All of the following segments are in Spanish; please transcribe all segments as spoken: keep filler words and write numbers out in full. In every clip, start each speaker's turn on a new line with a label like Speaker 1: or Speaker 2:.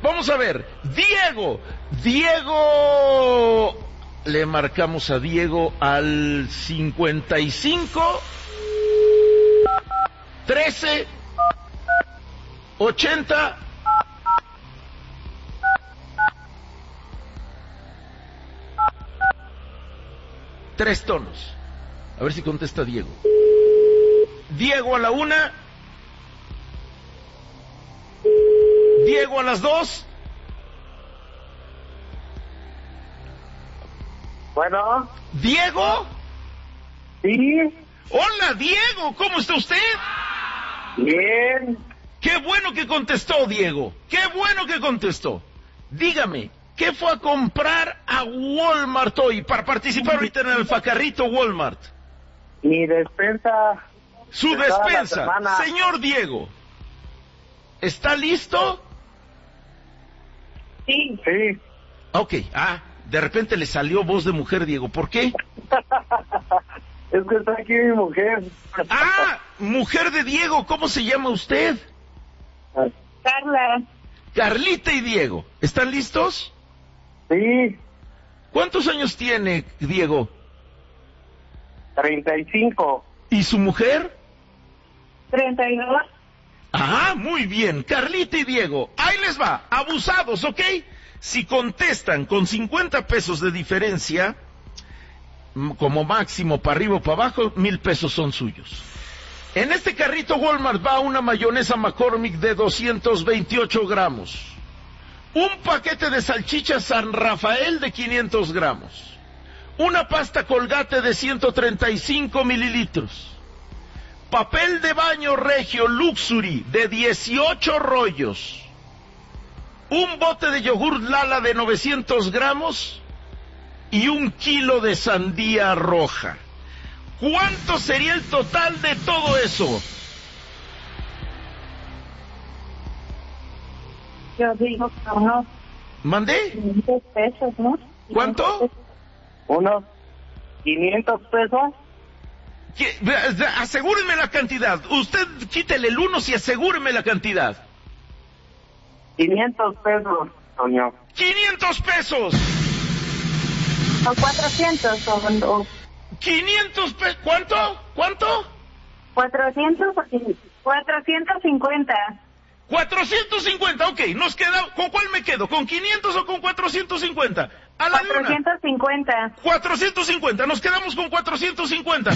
Speaker 1: vamos a ver. Diego, Diego, le marcamos a Diego al cincuenta y cinco, trece, ochenta. Tres tonos. A ver si contesta Diego. Diego a la una. Diego a las dos.
Speaker 2: Bueno.
Speaker 1: ¿Diego?
Speaker 2: Sí.
Speaker 1: Hola, Diego, ¿cómo está usted?
Speaker 2: Bien.
Speaker 1: Qué bueno que contestó, Diego. Qué bueno que contestó. Dígame, ¿qué fue a comprar a Walmart hoy para participar ahorita en el Facarrito Walmart?
Speaker 2: Mi despensa.
Speaker 1: Su
Speaker 2: de toda la
Speaker 1: despensa.
Speaker 2: semana.
Speaker 1: Señor Diego, ¿está listo?
Speaker 2: Sí. Sí.
Speaker 1: Ok, ah, de repente le salió voz de mujer, Diego. ¿Por qué?
Speaker 2: Es que está aquí mi mujer.
Speaker 1: Ah, mujer de Diego, ¿cómo se llama usted?
Speaker 2: Carla.
Speaker 1: Carlita y Diego, ¿están listos?
Speaker 2: Sí.
Speaker 1: ¿Cuántos años tiene Diego?
Speaker 2: treinta y cinco.
Speaker 1: ¿Y su mujer?
Speaker 2: treinta y dos.
Speaker 1: Ah, muy bien, Carlita y Diego, ahí les va, abusados, ¿ok? Si contestan con cincuenta pesos de diferencia, como máximo para arriba o para abajo, mil pesos son suyos. En este carrito Walmart va una mayonesa McCormick de doscientos veintiocho gramos, un paquete de salchicha San Rafael de quinientos gramos, una pasta Colgate de ciento treinta y cinco mililitros, papel de baño Regio Luxury de dieciocho rollos, un bote de yogur Lala de novecientos gramos y un kilo de sandía roja. ¿Cuánto sería el total de todo eso?
Speaker 3: Yo digo que unos
Speaker 1: ¿Mandé?
Speaker 3: quinientos pesos, ¿no?
Speaker 1: ¿Cuánto?
Speaker 2: Unos quinientos pesos.
Speaker 1: ¿Qué? Asegúreme la cantidad. Usted quítele el uno y asegúreme la cantidad.
Speaker 2: quinientos pesos, Toño.
Speaker 1: ¡quinientos pesos!
Speaker 3: O cuatrocientos, o, o
Speaker 1: ¡quinientos pesos! ¿Cuánto? ¿Cuánto?
Speaker 3: cuatrocientos, cuatrocientos cincuenta.
Speaker 1: cuatrocientos cincuenta, ok. Nos queda, ¿con cuál me quedo? ¿Con quinientos o con cuatrocientos cincuenta? A la de una.
Speaker 3: cuatrocientos cincuenta.
Speaker 1: cuatrocientos cincuenta, nos quedamos con cuatrocientos cincuenta.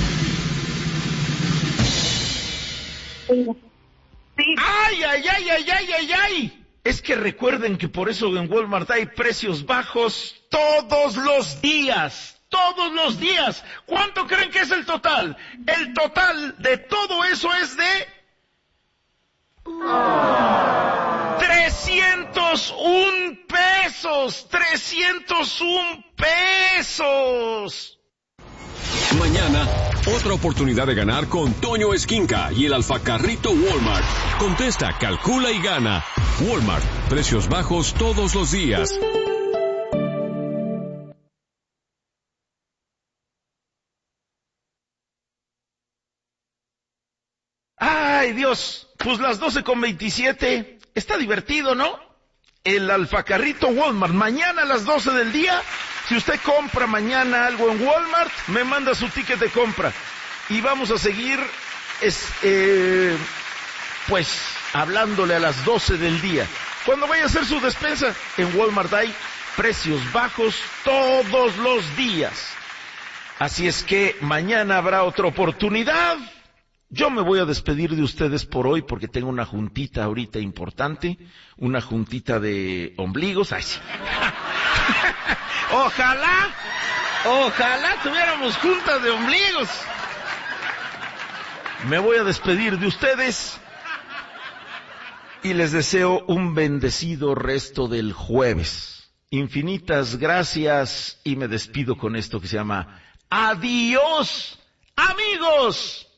Speaker 3: Sí. Sí.
Speaker 1: ¡Ay, ay, ay, ay, ay, ay, ay! Es que recuerden que por eso en Walmart hay precios bajos todos los días. Todos los días. ¿Cuánto creen que es el total? El total de todo eso es de trescientos un pesos. trescientos un pesos.
Speaker 4: Mañana, otra oportunidad de ganar con Toño Esquinca y el Alfacarrito Walmart. Contesta, calcula y gana. Walmart, precios bajos todos los días.
Speaker 1: Ay, Dios, pues las doce con veintisiete. Está divertido, ¿no? El Alfacarrito Walmart, mañana a las doce del día. Si usted compra mañana algo en Walmart, me manda su ticket de compra. Y vamos a seguir, es, eh, pues, hablándole a las doce del día. Cuando vaya a hacer su despensa, en Walmart hay precios bajos todos los días. Así es que mañana habrá otra oportunidad. Yo me voy a despedir de ustedes por hoy porque tengo una juntita ahorita importante, una juntita de ombligos. Ay, sí. Ojalá, ojalá tuviéramos juntas de ombligos. Me voy a despedir de ustedes y les deseo un bendecido resto del jueves. Infinitas gracias y me despido con esto que se llama Adiós, amigos.